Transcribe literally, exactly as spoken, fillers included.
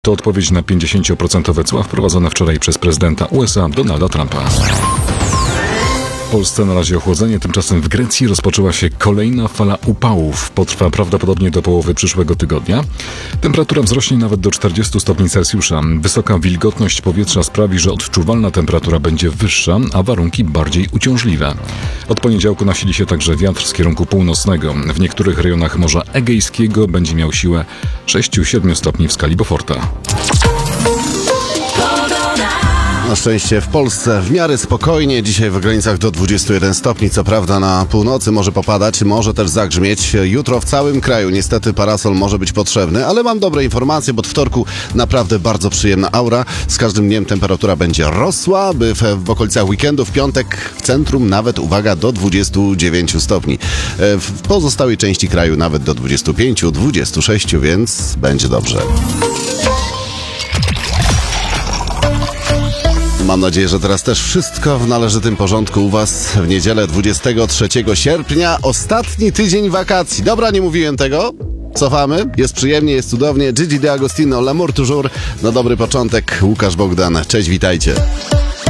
To odpowiedź na pięćdziesiąt procent cła wprowadzone wczoraj przez prezydenta U S A Donalda Trumpa. W Polsce na razie ochłodzenie, tymczasem w Grecji rozpoczęła się kolejna fala upałów. Potrwa prawdopodobnie do połowy przyszłego tygodnia. Temperatura wzrośnie nawet do czterdziestu stopni Celsjusza. Wysoka wilgotność powietrza sprawi, że odczuwalna temperatura będzie wyższa, a warunki bardziej uciążliwe. Od poniedziałku nasili się także wiatr z kierunku północnego. W niektórych rejonach Morza Egejskiego będzie miał siłę sześć do siedmiu stopni w skali Beauforta. Na szczęście w Polsce w miarę spokojnie, dzisiaj w granicach do dwudziestu jeden stopni, co prawda na północy może popadać, może też zagrzmieć. Jutro w całym kraju niestety parasol może być potrzebny, ale mam dobre informacje, bo od wtorku naprawdę bardzo przyjemna aura. Z każdym dniem temperatura będzie rosła, by w, w okolicach weekendu, w piątek w centrum nawet, uwaga, do dwudziestu dziewięciu stopni. W pozostałej części kraju nawet do dwudziestu pięciu, dwudziestu sześciu, więc będzie dobrze. Mam nadzieję, że teraz też wszystko w należytym porządku u Was w niedzielę dwudziestego trzeciego sierpnia. Ostatni tydzień wakacji. Dobra, nie mówiłem tego. Cofamy. Jest przyjemnie, jest cudownie. Gigi D'Agostino, L'amour toujours. Na dobry początek Łukasz Bogdan. Cześć, witajcie.